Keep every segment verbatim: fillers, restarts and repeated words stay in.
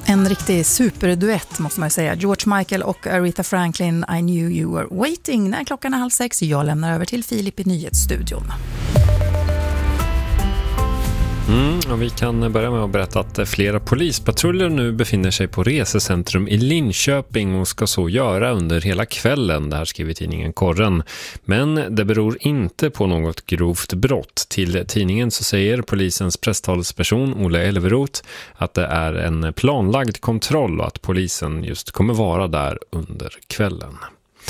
En riktig superduett måste man säga. George Michael och Aretha Franklin, I knew you were waiting. När klockan är halv sex, jag lämnar över till Filip i nyhetsstudion. Mm, och vi kan börja med att berätta att flera polispatruller nu befinner sig på resecentrum i Linköping och ska så göra under hela kvällen. Det här skriver tidningen Korren. Men det beror inte på något grovt brott. Till tidningen så säger polisens presstalsperson Olle Elveroth att det är en planlagd kontroll och att polisen just kommer vara där under kvällen.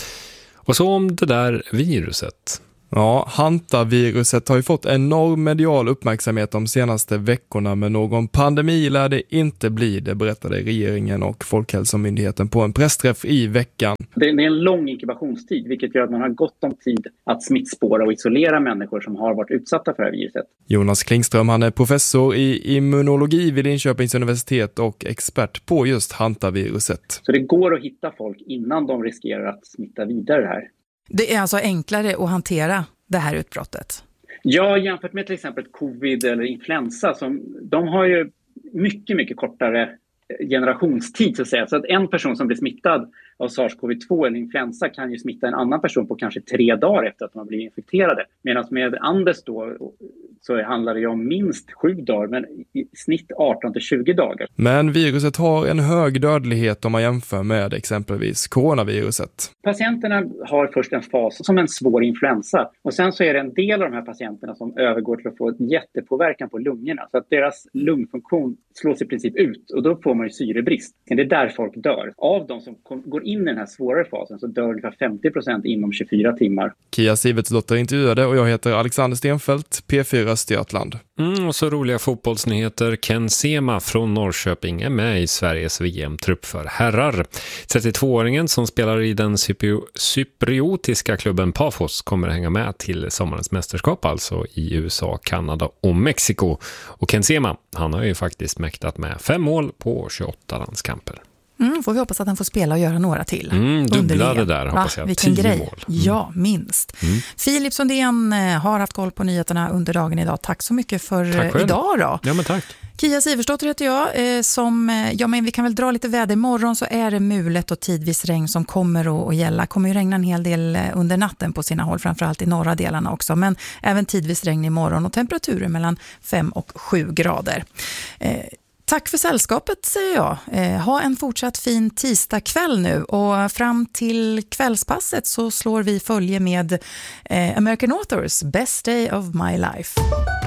Och så om det där viruset. Ja, hantaviruset har ju fått enorm medial uppmärksamhet de senaste veckorna, men någon pandemi lär det inte bli, det berättade regeringen och Folkhälsomyndigheten på en pressträff i veckan. Det är en lång inkubationstid, vilket gör att man har gott om tid att smittspåra och isolera människor som har varit utsatta för det här viruset. Jonas Klingström, han är professor i immunologi vid Linköpings universitet och expert på just hantaviruset. Så det går att hitta folk innan de riskerar att smitta vidare det här. Det är alltså enklare att hantera det här utbrottet? Ja, jämfört med till exempel covid eller influensa, som, de har ju mycket, mycket kortare generationstid så att säga. Så att en person som blir smittad av SARS-CoV två eller influensa kan ju smitta en annan person på kanske tre dagar efter att de har blivit infekterade. Medan med Anders då så handlar det ju om minst sju dagar, men i snitt arton till tjugo dagar. Men viruset har en hög dödlighet om man jämför med exempelvis coronaviruset. Patienterna har först en fas som en svår influensa, och sen så är det en del av de här patienterna som övergår till att få ett jättepåverkan på lungorna, så att deras lungfunktion slås i princip ut, och då får man ju syrebrist. Det är där folk dör. Av de som går in i den här svårare fasen så dör ungefär femtio procent inom tjugofyra timmar. Kia Sivertsdotter intervjuade och jag heter Alexander Stenfeldt, P fyra Östergötland. Mm, och så roliga fotbollsnyheter. Ken Sema från Norrköping är med i Sveriges V M-trupp för herrar. trettiotvååringen som spelar i den cypri- cypriotiska klubben Pafos kommer hänga med till sommarens mästerskap, alltså i U S A, Kanada och Mexiko. Och Ken Sema, han har ju faktiskt mäktat med fem mål på tjugoåtta landskamper. Mm, får vi hoppas att han får spela och göra några till. Mm, dubblade där, hoppas jag. Vilken Tio grej. mål. Mm. Ja, minst. Mm. Filip Sundén har haft koll på nyheterna under dagen idag. Tack så mycket för idag då. Ja, men tack. Kia Sivertsdotter heter jag. Som, ja, men vi kan väl dra lite väder. Imorgon så är det mulet och tidvis regn som kommer att gälla. Kommer ju regna en hel del under natten på sina håll, framförallt i norra delarna också. Men även tidvis regn imorgon och temperaturer mellan fem och sju grader. Eh, Tack för sällskapet, säger jag. Eh, ha en fortsatt fin tisdagkväll nu, och fram till kvällspasset så slår vi följe med eh, American Authors Best Day of My Life.